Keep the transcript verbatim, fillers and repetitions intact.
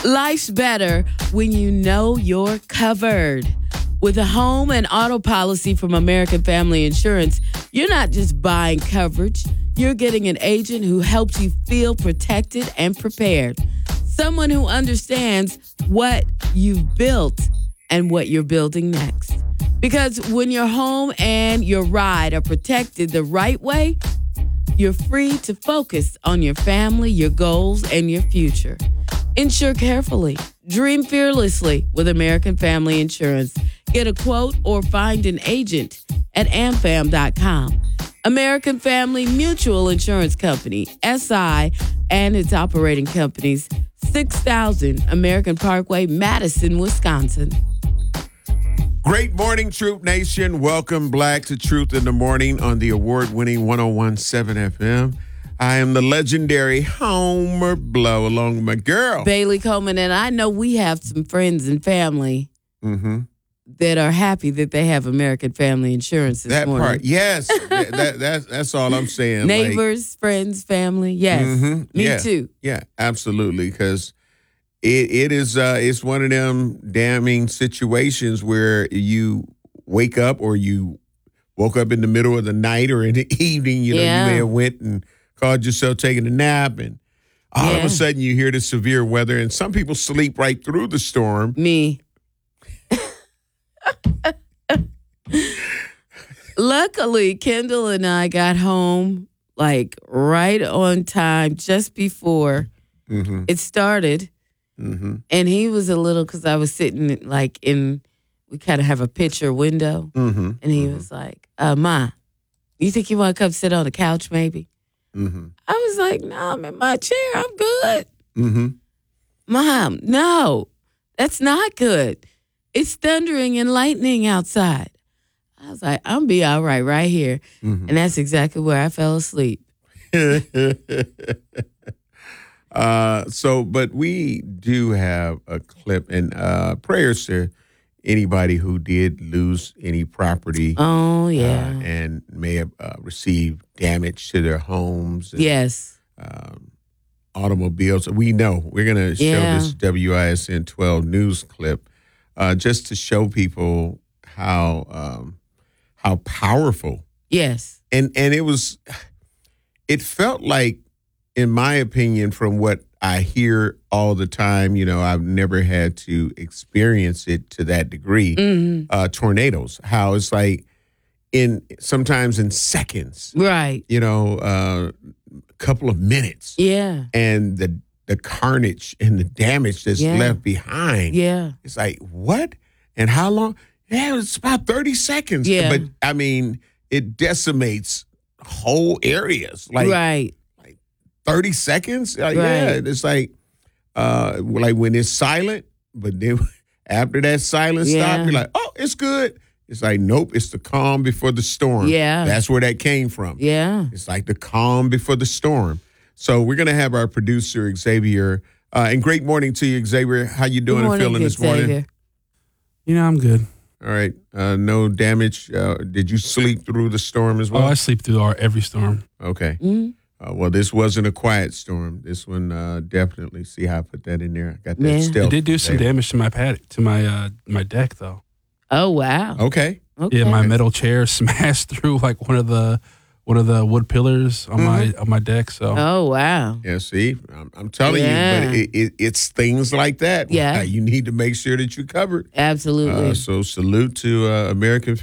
Life's better when you know you're covered. With a home and auto policy from American Family Insurance, you're not just buying coverage, you're getting an agent who helps you feel protected and prepared. Someone who understands what you've built and what you're building next. Because when your home and your ride are protected the right way, you're free to focus on your family, your goals, and your future. Insure carefully. Dream fearlessly with American Family Insurance. Get a quote or find an agent at am fam dot com. American Family Mutual Insurance Company, S I, and its operating companies, six thousand American Parkway, Madison, Wisconsin. Great morning, Truth Nation. Welcome, Black, to Truth in the Morning on the award-winning one oh one point seven F M. I am the legendary Homer Blow, along with my girl, Bailey Coleman, and I know we have some friends and family mm-hmm. that are happy that they have American Family Insurance this that morning. part, yes. that, that, that's, that's all I'm saying. Neighbors, like, friends, family, yes. mm-hmm. Me yeah. too. Yeah, absolutely, because it, it is uh, it's one of them damning situations where you wake up or you woke up in the middle of the night or in the evening, you know, Yeah. you may have went and called yourself taking a nap, and all Yeah. of a sudden you hear the severe weather, and some people sleep right through the storm. Me. Luckily, Kendall and I got home like right on time just before Mm-hmm. it started. Mm-hmm. And he was a little, because I was sitting like in, we kind of have a picture window. Mm-hmm. And he was like, uh, Ma, you think you want to come sit on the couch maybe? Mm-hmm. I was like, no, I'm in my chair. I'm good. Mm-hmm. Mom, no, that's not good. It's thundering and lightning outside. I was like, I'm be all right right here. Mm-hmm. And that's exactly where I fell asleep. uh, so, but we do have a clip, and uh, prayers to anybody who did lose any property. Oh, yeah. Uh, and may have uh, received damage to their homes. And, Yes. um, automobiles. We know we're going to show Yeah. this W I S N twelve news clip uh, just to show people how um, how powerful. Yes. And and it was, it felt like, in my opinion, from what I hear all the time, you know, I've never had to experience it to that degree. Mm-hmm. Uh, tornadoes, how it's like in sometimes in seconds, Right. you know, uh, a couple of minutes, Yeah. and the the carnage and the damage that's Yeah. left behind. Yeah. It's like, what? And how long? Yeah, it's about thirty seconds. Yeah. But I mean, it decimates whole areas. Like right. thirty seconds? Uh, yeah, Right. it's like uh, like when it's silent, but then after that silence Yeah. stops, you're like, oh, it's good. It's like, nope, it's the calm before the storm. Yeah. That's where that came from. Yeah. It's like the calm before the storm. So we're going to have our producer, Xavier. Uh, and great morning to you, Xavier. How you doing Good morning, and feeling this morning? Xavier. You know, I'm good. All right. Uh, no damage. Uh, did you sleep through the storm as well? Oh, I sleep through our, every storm. Okay. Mm-hmm. Uh, well, this wasn't a quiet storm. This one, uh, definitely. See how I put that in there? I got that Yeah. stealth. It did do some Xavier. damage to my pad, to my uh, my deck, though. Oh, wow. Okay. Okay. Yeah, my metal chair smashed through like one of the one of the wood pillars on my on my deck. So Oh, wow. Yeah, see, I'm, I'm telling Yeah. you, but it, it, it's things like that. Yeah. You need to make sure that you're covered. Absolutely. Uh, so salute to uh, American